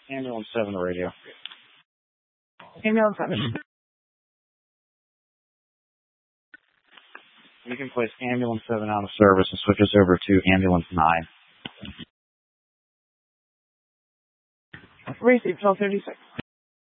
Ambulance 7 to radio. Ambulance 7. You can place Ambulance 7 out of service and switch us over to Ambulance 9. Receive 1236.